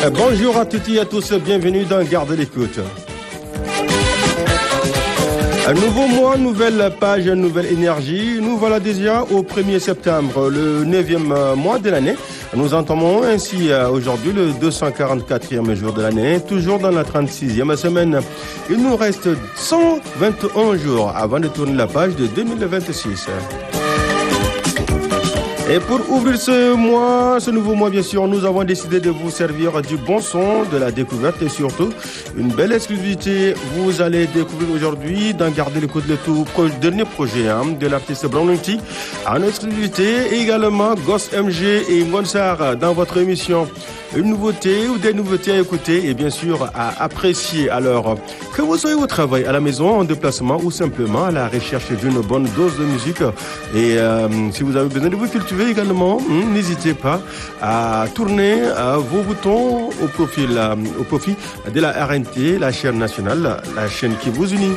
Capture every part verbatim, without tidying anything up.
Bonjour à toutes et à tous, bienvenue dans Garde l'écoute. Un nouveau mois, nouvelle page, nouvelle énergie. Nous voilà déjà au premier septembre, le neuvième mois de l'année. Nous entamons ainsi aujourd'hui le deux cent quarante-quatrième jour de l'année, toujours dans la trente-sixième semaine. Il nous reste cent vingt et un jours avant de tourner la page de deux mille vingt-six. Et pour ouvrir ce mois, ce nouveau mois, bien sûr, nous avons décidé de vous servir du bon son, de la découverte et surtout une belle exclusivité. Vous allez découvrir aujourd'hui, dans Garder l'écoute, le tout pro- dernier projet hein, de l'artiste Brownunty, en exclusivité également Goss M G et Ngonsar dans votre émission. Une nouveauté ou des nouveautés à écouter et bien sûr à apprécier. Alors, que vous soyez au travail, à la maison, en déplacement ou simplement à la recherche d'une bonne dose de musique. Et euh, si vous avez besoin de vous cultiver également, hmm, n'hésitez pas à tourner euh, vos boutons au profil, euh, au profit de la R N T, la chaîne nationale, la chaîne qui vous unit.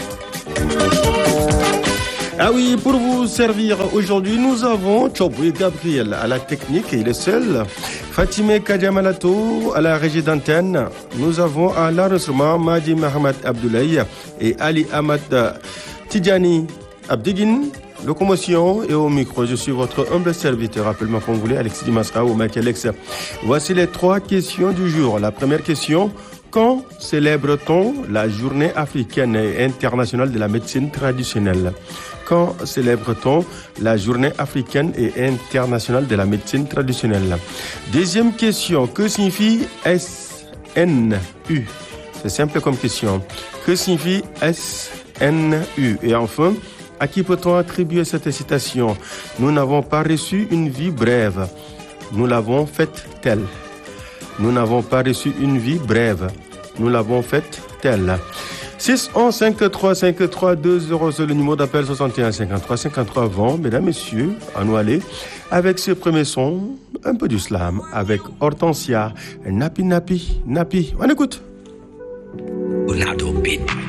Ah oui, pour vous servir aujourd'hui, nous avons Choboué Gabriel à la technique, il est seul. Fatimé Kadiamalato à la régie d'antenne. Nous avons à l'enregistrement Madi Mohamed Abdoulaye et Ali Ahmad Tidjani Abdiguine. Locomotion et au micro, je suis votre humble serviteur. Appelle-moi comme vous voulez, Alexis Dimasra ou Mike Alex. Voici les trois questions du jour. La première question. Quand célèbre-t-on la journée africaine et internationale de la médecine traditionnelle? Quand célèbre-t-on la journée africaine et internationale de la médecine traditionnelle? Deuxième question, que signifie S N U? C'est simple comme question. Que signifie S N U? Et enfin, à qui peut-on attribuer cette citation? Nous n'avons pas reçu une vie brève. Nous l'avons faite telle. Nous n'avons pas reçu une vie brève. Nous l'avons faite telle. six un cinq trois cinq trois deux zéro, c'est le numéro d'appel soixante et un cinquante-trois cinquante-trois vingt. Mesdames, messieurs, à nous aller avec ce premier son, un peu du slam, avec Hortensia, Napi Napi Napi. On écoute.